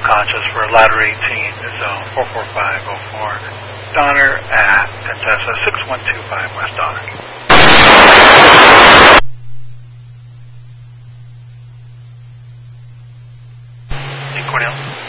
conscious for ladder 18, zone 44504. Donner at Contessa 6125 West Donner. Hey, Cornell.